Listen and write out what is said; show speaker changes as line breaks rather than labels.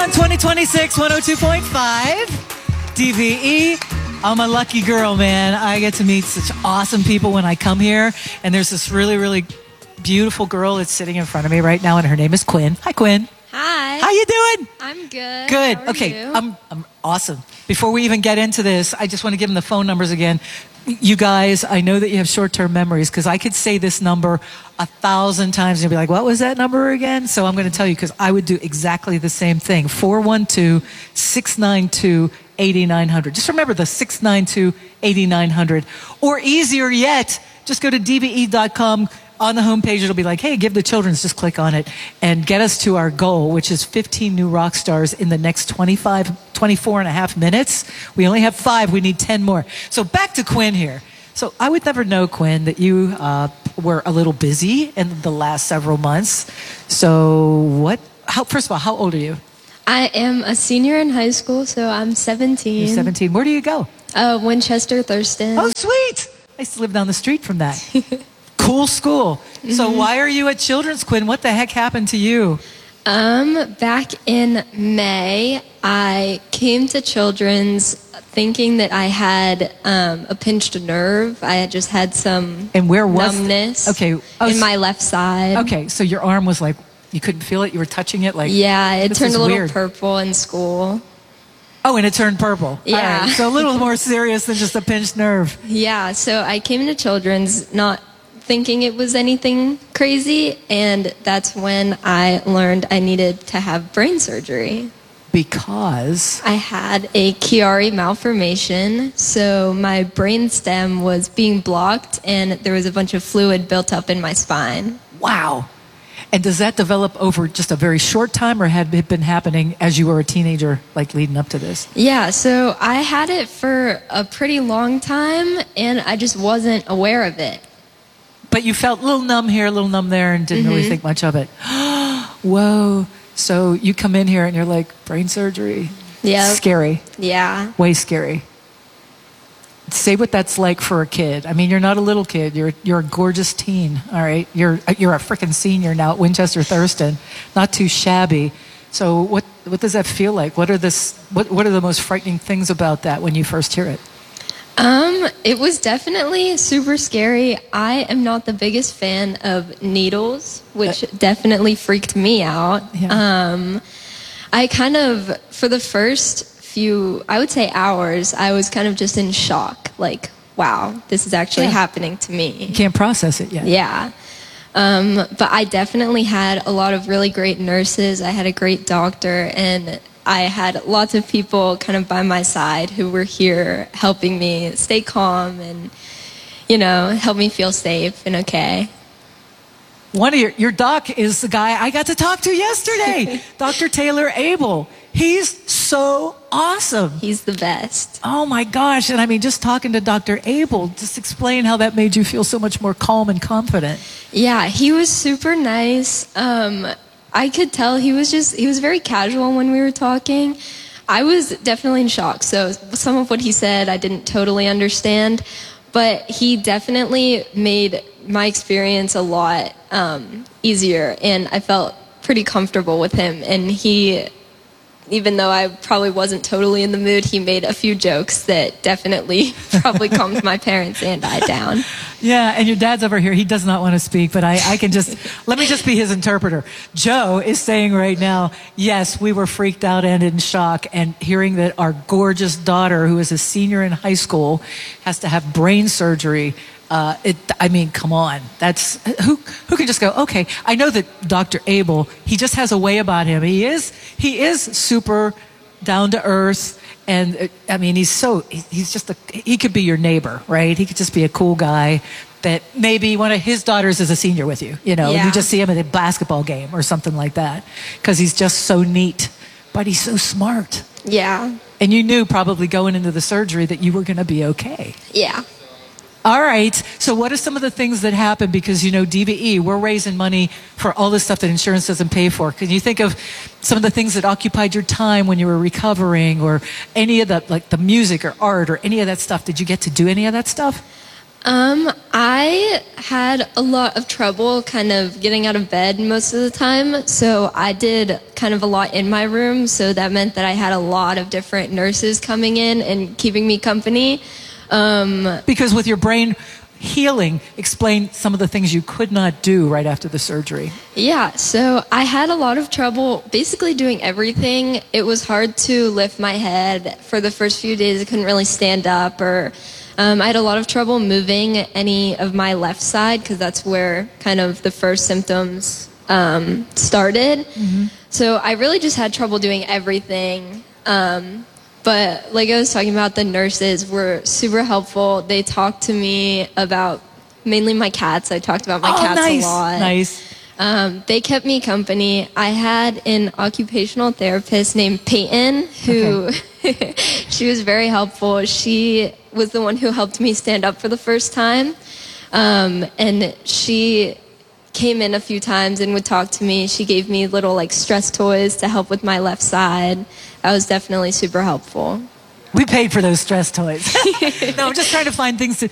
On 2026, 102.5 DVE. I'm a lucky girl, man. I get to meet such awesome people when I come here. And there's this really, really beautiful girl that's sitting in front of me right now, and her name is Quinn. Hi, Quinn.
Hi.
How you doing?
I'm good.
Good.
How are
Okay.
you?
I'm awesome. Before we even get into this, I just want to give them the phone numbers again. You guys, I know that you have short-term memories because I could say this number 1,000 times and you'll be like, what was that number again? So I'm going to tell you because I would do exactly the same thing. 412-692-8900. Just remember the 692-8900. Or easier yet, just go to dve.com. On the homepage, it'll be like, hey, give the children's, just click on it and get us to our goal, which is 15 new rock stars in the next 24 and a half minutes. We only have 5. We need 10 more. So back to Quinn here. So I would never know, Quinn, that you were a little busy in the last several months. So first of all, how old are you?
I am a senior in high school, so I'm 17.
You're 17. Where do you go?
Winchester, Thurston.
Oh, sweet. I used to live down the street from that. Cool school. Mm-hmm. So why are you at Children's, Quinn? What the heck happened to you?
Back in May, I came to Children's thinking that I had a pinched nerve. I had just had some numbness in my left side.
Okay, so your arm was like, you couldn't feel it? You were touching it?
Yeah, it turned a little
weird.
purple in school.
Oh, and it turned purple.
Yeah.
All right, so a little more serious than just a pinched nerve.
Yeah, so I came to Children's not thinking it was anything crazy, and that's when I learned I needed to have brain surgery.
Because?
I had a Chiari malformation, so my brain stem was being blocked, and there was a bunch of fluid built up in my spine.
Wow. And does that develop over just a very short time, or had it been happening as you were a teenager, like leading up to this?
Yeah, so I had it for a pretty long time, and I just wasn't aware of it.
But you felt a little numb here, a little numb there, and didn't really think much of it. Whoa. So you come in here and you're like, brain surgery?
Yeah.
Scary.
Yeah.
Way scary. Say what that's like for a kid. I mean, you're not a little kid. You're a gorgeous teen, all right? You're a freaking senior now at Winchester Thurston. Not too shabby. So what does that feel like? What are the most frightening things about that when you first hear it?
It was definitely super scary. I am not the biggest fan of needles, which definitely freaked me out.
Yeah.
I kind of, for the first few, I would say hours, I was kind of just in shock. Like, wow, this is actually happening to me.
You can't process it yet.
Yeah. But I definitely had a lot of really great nurses. I had a great doctor, and I had lots of people kind of by my side who were here helping me stay calm and, help me feel safe and okay.
One of your doc is the guy I got to talk to yesterday, Dr. Taylor Abel. He's so awesome.
He's the best.
Oh my gosh. And I mean, just talking to Dr. Abel, just explain how that made you feel so much more calm and confident.
Yeah, he was super nice. I could tell he was very casual when we were talking. I was definitely in shock. So some of what he said I didn't totally understand, but he definitely made my experience a lot easier, and I felt pretty comfortable with him. And he, even though I probably wasn't totally in the mood, he made a few jokes that definitely probably calmed my parents and I down.
Yeah, and your dad's over here. He does not want to speak, but I can just, let me just be his interpreter. Joe is saying right now, yes, we were freaked out and in shock, and hearing that our gorgeous daughter, who is a senior in high school, has to have brain surgery. I mean, come on. That's who can just go, okay, I know that Dr. Abel, he just has a way about him. He is super down to earth. And I mean, he could be your neighbor, right? He could just be a cool guy that maybe one of his daughters is a senior with you, and you just see him at a basketball game or something like that. Cause he's just so neat, but he's so smart.
Yeah.
And you knew probably going into the surgery that you were going to be okay.
Yeah.
All right. So what are some of the things that happen? Because, DVE, we're raising money for all this stuff that insurance doesn't pay for. Can you think of some of the things that occupied your time when you were recovering, or any of the music or art or any of that stuff? Did you get to do any of that stuff?
I had a lot of trouble kind of getting out of bed most of the time, so I did kind of a lot in my room, so that meant that I had a lot of different nurses coming in and keeping me company.
Because with your brain healing, explain some of the things you could not do right after the surgery.
Yeah, so I had a lot of trouble basically doing everything. It was hard to lift my head. For the first few days, I couldn't really stand up, or I had a lot of trouble moving any of my left side because that's where kind of the first symptoms started. Mm-hmm. So I really just had trouble doing everything. But like I was talking about, the nurses were super helpful. They talked to me about mainly my cats. I talked about my cats a lot.
Nice.
They kept me company. I had an occupational therapist named Peyton who she was very helpful. She was the one who helped me stand up for the first time. And she came in a few times and would talk to me. She gave me little like stress toys to help with my left side. That was definitely super helpful.
We paid for those stress toys. No, I'm just trying to find things to